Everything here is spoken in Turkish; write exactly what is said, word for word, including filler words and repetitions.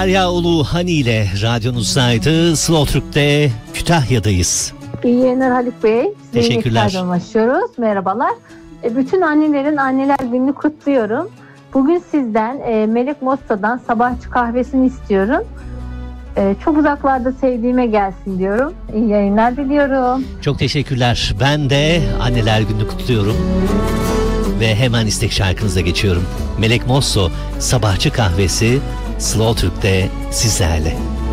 Derya Ulu Hani ile radyonuzdaydı. Slow Türk'te Kütahya'dayız. İyi yayınlar Haluk Bey. Teşekkürler. Başlıyoruz. Merhabalar. E, bütün annelerin anneler gününü kutluyorum. Bugün sizden e, Melek Mosta'dan sabahçı kahvesini istiyorum. E, çok uzaklarda sevdiğime gelsin diyorum. İyi yayınlar diliyorum. Çok teşekkürler. Ben de anneler gününü kutluyorum. Ve hemen istek şarkınıza geçiyorum. Melek Mosso, sabahçı kahvesi, Slow Türk'te sizlerle.